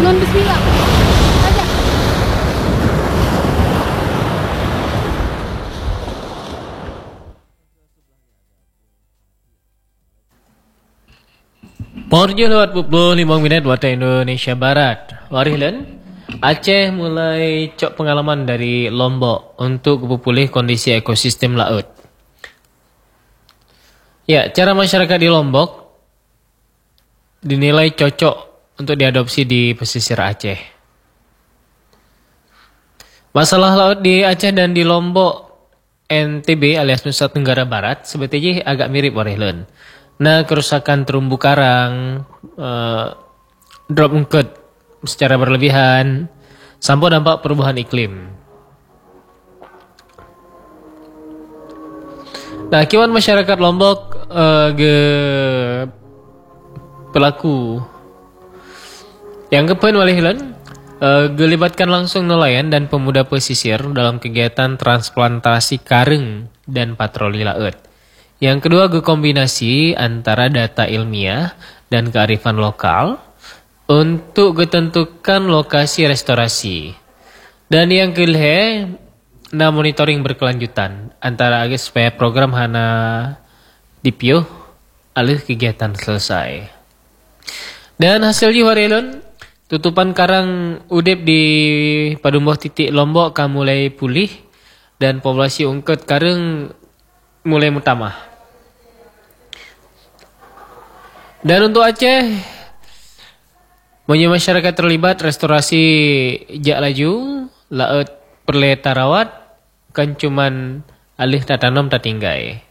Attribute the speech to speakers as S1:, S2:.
S1: Nun bismillah. Aja.
S2: Porjo lewat 25 menit waktu Indonesia Barat. Warihlen, Aceh mulai cok pengalaman dari Lombok untuk pulih kondisi ekosistem laut. Ya, cara masyarakat di Lombok dinilai cocok untuk diadopsi di pesisir Aceh. Masalah laut di Aceh dan di Lombok NTB alias Nusa Tenggara Barat sebetulnya agak mirip Warihlen. Nah, kerusakan terumbu karang, drop ungkut secara berlebihan, sampai dampak perubahan iklim. Nah, kiwan masyarakat Lombok pelaku yang kepoin Warihlen gelibatkan langsung nelayan dan pemuda pesisir dalam kegiatan transplantasi kareng dan patroli laut. Yang kedua, kombinasi antara data ilmiah dan kearifan lokal untuk ketentukan lokasi restorasi. Dan yang kelima, monitoring berkelanjutan antara supaya program hana dipiuh alih kegiatan selesai. Dan hasilnya Warihlen, tutupan karang udip di Padumbuh titik Lombok mulai pulih dan populasi ungkut kareng mulai mutamah. Dan untuk Aceh, masyarakat terlibat restorasi jak laju, laut perle tarawat, kan cuman alih tak tanam tak tinggai.